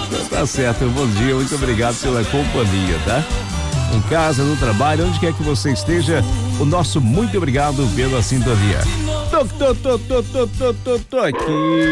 Tá certo, bom dia, muito obrigado pela companhia, tá? Em casa, no trabalho, onde quer que você esteja, o nosso muito obrigado pela sintonia. Tô aqui.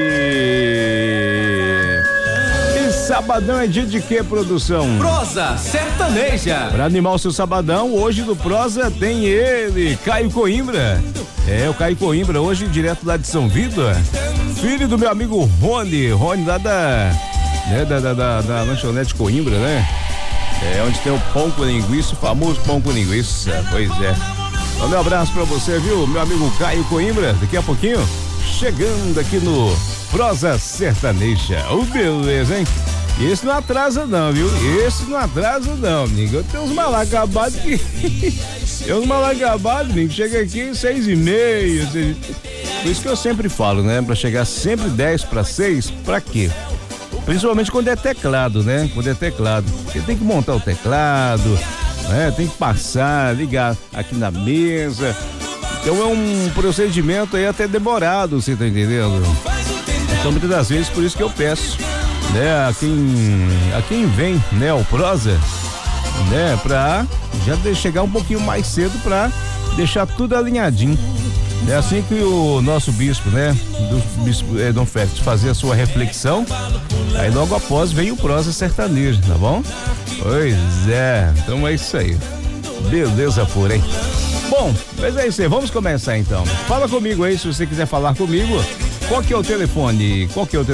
E sabadão é dia de quê, produção? Prosa Sertaneja. Pra animar o seu sabadão, hoje no Prosa tem ele, Caio Coimbra. É, o Caio Coimbra, hoje direto lá de São Vitor. Filho do meu amigo Rony lá da lanchonete Coimbra, né? É, onde tem o pão com linguiça, o famoso pão com linguiça, pois é. Então, meu abraço pra você, viu? Meu amigo Caio Coimbra, daqui a pouquinho, chegando aqui no Prosa Sertaneja. Beleza, hein? Esse não atrasa não, viu? Esse não atrasa não, amigo. Tem uns mal acabados que... Tem uns mal acabados, amigo, chega aqui 6:30. Por isso que eu sempre falo, né? Pra chegar sempre 5:50, pra quê? Principalmente quando é teclado, né? Quando é teclado. Porque tem que montar o teclado, né? Tem que passar, ligar aqui na mesa. Então é um procedimento aí até demorado, você tá entendendo? Então muitas das vezes por isso que eu peço, né? A quem vem, né? O Prosa, né? Pra já chegar um pouquinho mais cedo pra deixar tudo alinhadinho. É assim que o nosso bispo, né? Do bispo Dom Félix fazer a sua reflexão. Aí logo após vem o Prosa Sertanejo, tá bom? Pois é, então é isso aí. Beleza pura, hein? Bom, mas é isso aí, vamos começar então. Fala comigo aí se você quiser falar comigo. Qual que é o telefone?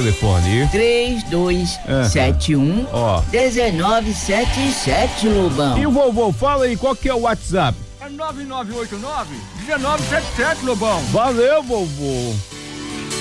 3271 1977, Lobão. E o vovô, fala aí, qual que é o WhatsApp? É 9989-1977, Lobão. Valeu, vovô.